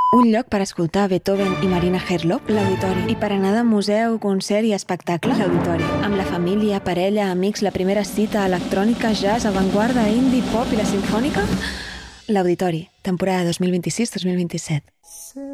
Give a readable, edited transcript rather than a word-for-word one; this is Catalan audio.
Un lloc per escoltar Beethoven i Marina Herlop, l'Auditori. I per anar de museu, concert i espectacle, l'Auditori. Amb la família, parella, amics, la primera cita, electrònica, jazz, avantguarda, indie, pop i la simfònica... L'Auditori, temporada 2026-2027.